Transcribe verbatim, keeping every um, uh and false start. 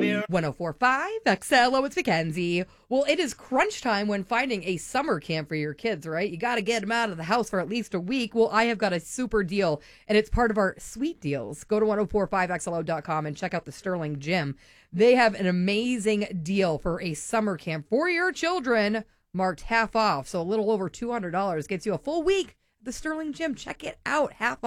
one oh four point five X L O, it's Mackenzie. Well, it is crunch time when finding a summer camp for your kids, right? You got to get them out of the house for at least a week. Well, I have got a super deal, and it's part of our sweet deals. Go to ten forty-five X L O dot com and check out the Sterling Gym. They have an amazing deal for a summer camp for your children, marked half off. So a little over two hundred dollars gets you a full week at the Sterling Gym. Check it out, half